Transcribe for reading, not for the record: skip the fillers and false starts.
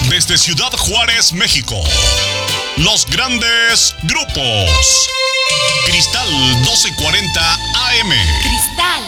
Desde Ciudad Juárez, México, los grandes grupos. Cristal 1240 AM. Cristal